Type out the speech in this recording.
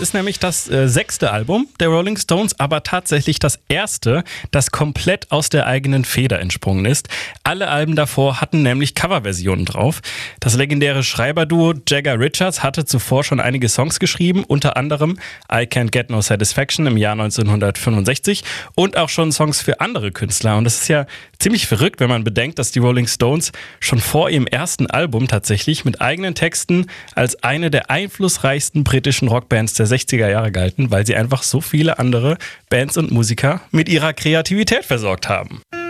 ist nämlich das 6. Album der Rolling Stones, aber tatsächlich das erste, das komplett aus der eigenen Feder entsprungen ist. Alle Alben davor hatten nämlich Coverversionen drauf. Das legendäre Schreiberduo Jagger Richards hatte zuvor schon einige Songs geschrieben, unter anderem I Can't Get No Satisfaction im Jahr 1965 und auch schon Songs für andere Künstler. Und das ist ja ziemlich verrückt, wenn man bedenkt, dass die Rolling Stones schon vor ihrem ersten Album tatsächlich mit eigenen Texten als eine der einflussreichsten britischen Rockbands der 60er Jahre galten, weil sie einfach so viele andere Bands und Musiker mit ihrer Kreativität versorgt haben.